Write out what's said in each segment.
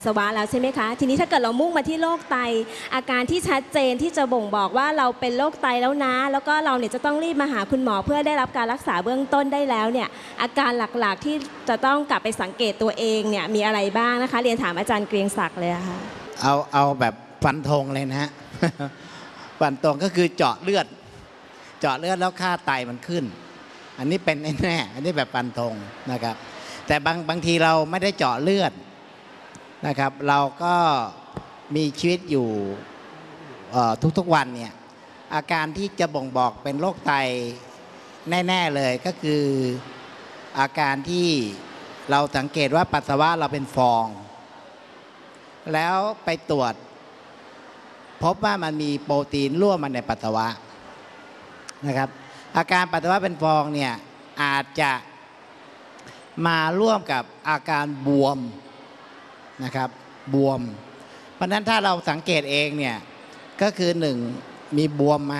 สวะแล้วใช่ไหมคะทีนี้ถ้าเกิดเรามุ่งมาที่โรคไตอาการที่ชัดเจนที่จะบ่งบอกว่าเราเป็นโรคไตแล้วนะแล้วก็เราเนี่ยจะต้องรีบมาหาคุณหมอเพื่อได้รับการรักษาเบื้องต้นได้แล้วเนี่ยอาการหลักๆที่จะต้องกลับไปสังเกตตัวเองเนี่ยมีอะไรบ้างนะคะเรียนถามอาจารย์เกรียงศักดิ์เลยค่ะเอาแบบฟันธงเลยนะฮะ ฟันธงก็คือเจาะเลือดแล้วค่าไตมันขึ้นอันนี้เป็นแน่อันนี้แบบฟันธงนะครับแต่บางทีเราไม่ได้เจาะเลือดนะครับเราก็มีชีวิตอยู่ทุกวันเนี่ยอาการที่จะบ่งบอกเป็นโรคไตแน่ๆเลยก็คืออาการที่เราสังเกตว่าปัสสาวะเราเป็นฟองแล้วไปตรวจพบว่ามันมีโปรตีนร่วมมาในปัสสาวะนะครับอาการปัสสาวะเป็นฟองเนี่ยอาจจะมาร่วมกับอาการบวมนะครับบวมเพราะนั้นถ้าเราสังเกตเองเนี่ยก็คือ1มีบวมไหม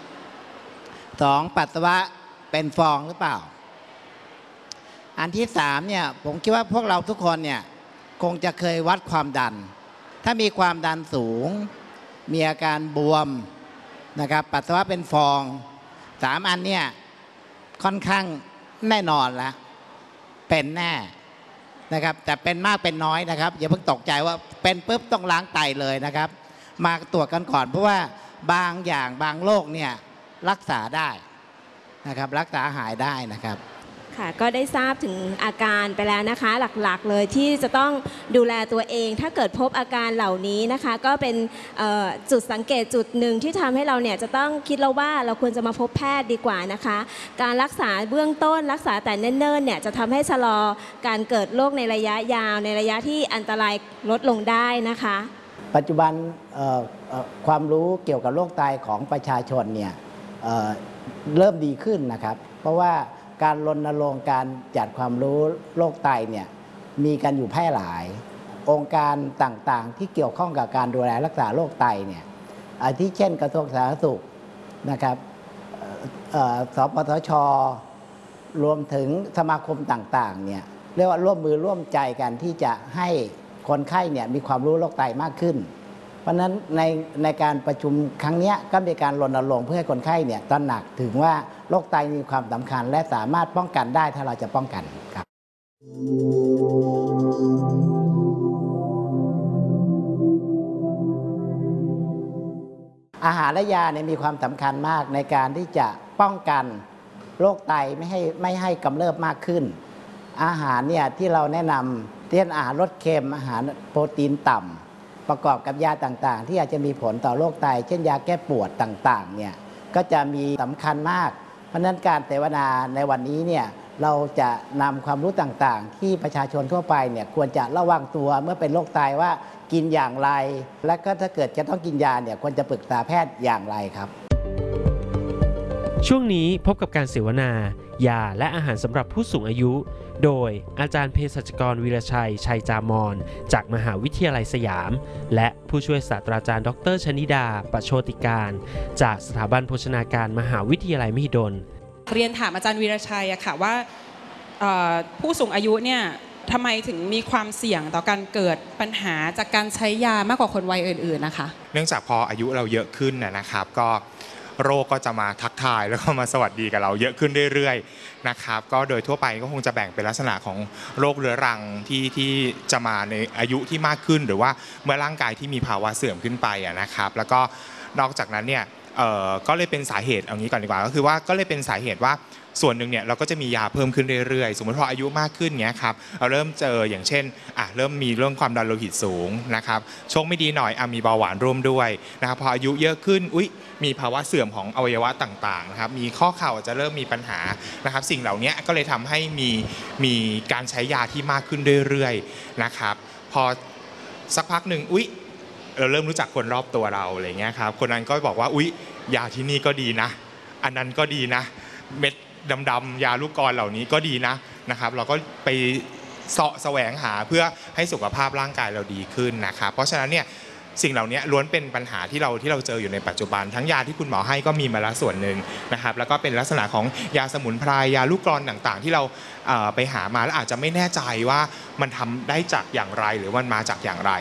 2ปัสสาวะเป็นฟองหรือเปล่าอันที่3เนี่ยผมคิดว่าพวกเราทุกคนเนี่ยคงจะเคยวัดความดันถ้ามีความดันสูงมีอาการบวมนะครับปัสสาวะเป็นฟอง3อันเนี่ยค่อนข้างแน่นอนแล้วเป็นแน่นะครับแต่เป็นมากเป็นน้อยนะครับอย่าเพิ่งตกใจว่าเป็นปุ๊บต้องล้างไตเลยนะครับมาตรวจกันก่อนเพราะว่าบางอย่างบางโรคเนี่ยรักษาได้นะครับรักษาหายได้นะครับค่ะก็ได้ทราบถึงอาการไปแล้วนะคะหลักๆเลยที่จะต้องดูแลตัวเองถ้าเกิดพบอาการเหล่านี้นะคะก็เป็นจุดสังเกตจุดหนึ่งที่ทำให้เราเนี่ยจะต้องคิดแล้วว่าเราควรจะมาพบแพทย์ดีกว่านะคะการรักษาเบื้องต้นรักษาแต่เนิ่นๆเนี่ยจะทำให้ชะลอการเกิดโรคในระยะยาวในระยะที่อันตรายลดลงได้นะคะปัจจุบันความรู้เกี่ยวกับโรคไตของประชาชนเนี่ยเริ่มดีขึ้นนะครับเพราะว่าการรณรงค์การจัดความรู้โรคไตเนี่ยมีกันอยู่แพร่หลายองค์การต่างๆที่เกี่ยวข้องกับการดูแลรักษาโรคไตเนี่ยอาทิเช่นกระทรวงสาธารณสุขนะครับสปสช.รวมถึงสมาคมต่างๆเนี่ยเรียกว่าร่วมมือร่วมใจกันที่จะให้คนไข้เนี่ยมีความรู้โรคไตมากขึ้นเพราะฉะนั้นในการประชุมครั้งนี้ก็มีการรณรงค์เพื่อให้คนไข้เนี่ยตระหนักถึงว่าโรคไตมีความสำคัญและสามารถป้องกันได้ถ้าเราจะป้องกันครับอาหารและยาเนี่ยมีความสำคัญมากในการที่จะป้องกันโรคไตไม่ให้กำเริบมากขึ้นอาหารเนี่ยที่เราแนะนำเช่นอาหารรสเค็มอาหารโปรตีนต่ำประกอบกับยาต่างๆที่อาจจะมีผลต่อโรคไตเช่นยาแก้ปวดต่างๆเนี่ยก็จะมีสำคัญมากเพราะฉะนั้นการเสวนาในวันนี้เนี่ยเราจะนำความรู้ต่างๆที่ประชาชนทั่วไปเนี่ยควรจะระวังตัวเมื่อเป็นโรคไตว่ากินอย่างไรและก็ถ้าเกิดจะต้องกินยาเนี่ยควรจะปรึกษาแพทย์อย่างไรครับช่วงนี้พบกับการเสวนายาและอาหารสำหรับผู้สูงอายุโดยอาจารย์เภสัชกรวีรชัยชัยจามรจากมหาวิทยาลัยสยามและผู้ช่วยศาสตราจารย์ดร.ชนิดาประโชติการจากสถาบันโภชนาการมหาวิทยาลัยมหิดลเรียนถามอาจารย์วีรชัยอะค่ะว่าผู้สูงอายุเนี่ยทำไมถึงมีความเสี่ยงต่อการเกิดปัญหาจากการใช้ยามากกว่าคนวัยอื่นๆนะคะเนื่องจากพออายุเราเยอะขึ้นนะครับก็โรคก็จะมาทักทายแล้วก็มาสวัสดีกับเราเยอะขึ้นเรื่อยๆนะครับก็โดยทั่วไปก็คงจะแบ่งเป็นลักษณะของโรคเรื้อรังที่จะมาในอายุที่มากขึ้นหรือว่าเมื่อร่างกายที่มีภาวะเสื่อมขึ้นไปนะครับแล้วก็นอกจากนั้นเนี่ยก็เลยเป็นสาเหตุเอางี้ก่อนดีกว่าก็คือว่าก็เลยเป็นสาเหตุว่าส่วนหนึ่งเนี่ยเราก็จะมียาเพิ่มขึ้นเรื่อยๆสมมติพออายุมากขึ้นเงี้ยครับเราเริ่มเจออย่างเช่นเริ่มมีเรื่องความดันโลหิตสูงนะครับโชคไม่ดีหน่อยมีเบาหวานร่วมด้วยนะครับพออายุเยอะขึ้นมีภาวะเสื่อมของอวัยวะต่างๆนะครับมีข้อเข่าจะเริ่มมีปัญหานะครับสิ่งเหล่านี้ก็เลยทำให้มีการใช้ยาที่มากขึ้นเรื่อยๆนะครับพอสักพักหนึ่งเราเริ่มรู้จักคนรอบตัวเราอะไรเงี้ยครับคนนั้นก็บอกว่ายาที่นี่ก็ดีนะอันนั้นก็ดีนะเม็ดดำๆยาลูกกรเหล่านี้ก็ดีนะครับเราก็ไปแสวงหาเพื่อให้สุขภาพร่างกายเราดีขึ้นนะครับเพราะฉะนั้นเนี่ยสิ่งเหล่านี้ล้วนเป็นปัญหาที่เราเจออยู่ในปัจจุบันทั้งยาที่คุณหมอให้ก็มีมาแล้วส่วนหนึ่งนะครับแล้วก็เป็นลักษณะของยาสมุนไพรยาลูกกรต่างๆที่เราไปหามาแล้วอาจจะไม่แน่ใจว่ามันทำได้จากอย่างไรหรือมันมาจากอย่างไร